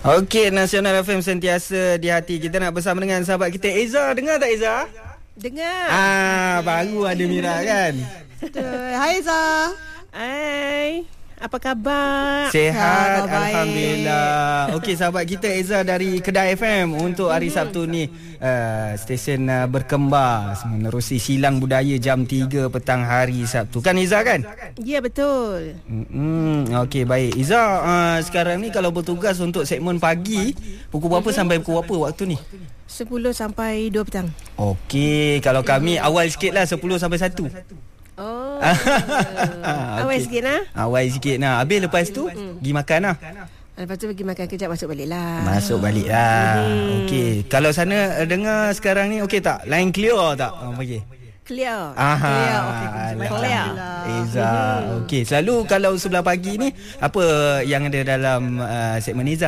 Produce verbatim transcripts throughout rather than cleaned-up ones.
Okey, Nasional F M sentiasa di hati. Kita nak bersama dengan sahabat kita Eza. Dengar tak Eza? Dengar. Ah, baru ada Mira kan? Hai Eza. Hai. Apa khabar? Sehat, ya, Alhamdulillah. Okey, sahabat kita Eza dari Kedah F M untuk hari Sabtu ni, uh, stesen uh, berkembar menerusi silang budaya jam tiga petang hari Sabtu. Kan Eza kan? Ya, betul. Hmm, okey, baik. Eza, uh, sekarang ni kalau bertugas untuk segmen pagi, pukul berapa mm-hmm. sampai pukul berapa waktu ni? sepuluh sampai dua petang. Okey, kalau kami awal sikit lah, sepuluh sampai satu. Oh. Okay. Awal sikit lah. Awal sikit lah. Habis lepas tu mm. pergi makan lah. Lepas tu pergi makan kejap, masuk balik lah. Masuk balik lah. Hmm. Okey. Kalau sana dengar sekarang ni okey tak? Line clear tak? Oh, okay. Clear. Aha. Clear. Okay. Clear. Eza. Okey. Selalu kalau sebelah pagi ni, apa yang ada dalam uh, segmen Eza?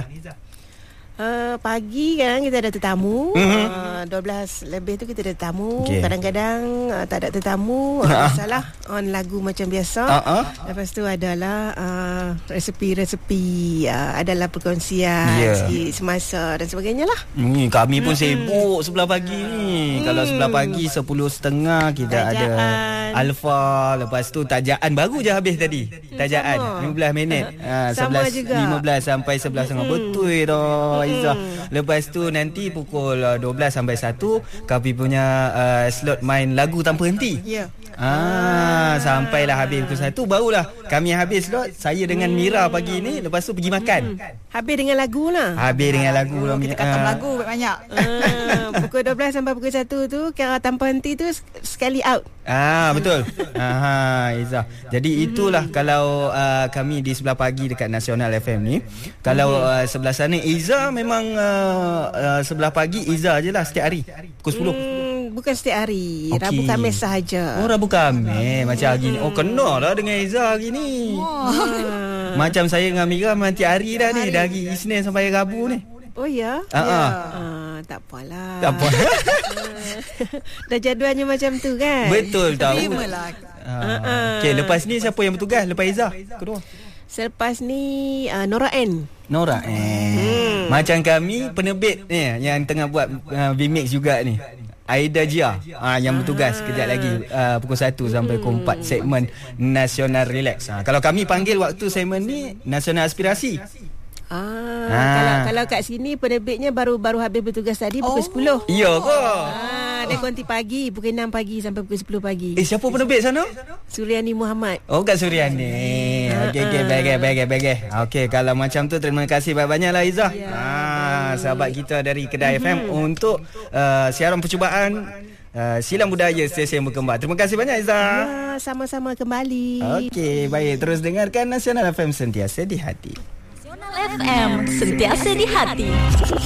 Uh, pagi kan kita ada tetamu, mm-hmm. uh, dua belas lebih tu kita ada tetamu. Okay. Kadang-kadang uh, tak ada tetamu, uh, salah on lagu macam biasa. uh-uh. Lepas tu adalah uh, resepi-resepi, uh, adalah perkongsian yeah. segi semasa dan sebagainya lah. Hmm, kami pun hmm. sibuk sebelah pagi ni. hmm. Kalau sebelah pagi sepuluh setengah kita tajaan. Ada Alfa. Lepas tu tajaan baru je habis tadi. Tajaan sama. lima belas minit. ha, Sama juga. lima belas sampai sebelas setengah. hmm. Betul dah Aizah. Lepas tu nanti pukul dua belas sampai satu kami punya uh, slot main lagu tanpa henti. Ya. Ah, sampailah habis pukul satu barulah kami habis slot. Saya dengan Mira pagi ni. Lepas tu pergi makan. hmm. Habis dengan lagu lah. Habis dengan lagu lah. Kita kata uh, lagu banyak. uh, Pukul dua belas sampai pukul satu tu kira tanpa henti tu sekali out. Ah, betul. Aha, Izzah. Jadi itulah kalau uh, kami di sebelah pagi dekat Nasional F M ni. Kalau uh, sebelah sana Izzah memang uh, uh, sebelah pagi Izzah je lah setiap hari pukul sepuluh. Hmm, bukan setiap hari. Okay. Rabu Khamis sahaja. Oh, Rabu Khamis macam hari ni. Oh, kena lah dengan Izzah hari ni. Oh. Macam saya dengan Mira nanti hari dah ni, dari Isnin sampai Rabu ni. Oh ya? Uh-uh. Ya. Uh, tak apalah. Tak apa. Dah jadualnya macam tu kan? Betul tahu. Terimalah. Uh, Okey, lepas ni siapa yang bertugas? Lepas Izzah kedua. Selepas ni uh, Nora N. Nora N. Hmm. Macam kami penerbit ni yang tengah buat uh, V-Mix juga ni. Aida Jia ah, yang bertugas kejap lagi uh, pukul satu sampai pukul empat segmen Nasional Relax. Ah, kalau kami panggil waktu segmen ni Nasional Aspirasi. Ah, ah. Kalau kalau kat sini penerbitnya baru baru habis bertugas tadi pukul oh. sepuluh. Ya ke? Ah, dia konti pagi pukul enam pagi sampai pukul sepuluh pagi. Eh, siapa penerbit sana? Suryani Muhammad. Oh, Kak Suryani. Okey okey, baik baik baik. Okey, kalau macam tu terima kasih banyak-banyak lah Izzah. Ya, ah, sahabat kita dari Kedah mm-hmm. F M untuk uh, siaran percubaan uh, silang budaya stesen berkembar. Terima kasih banyak Izzah. Ya, sama-sama kembali. Okey, baik, terus dengarkan Nasional F M sentiasa di hati. Nasional F M sentiasa di hati.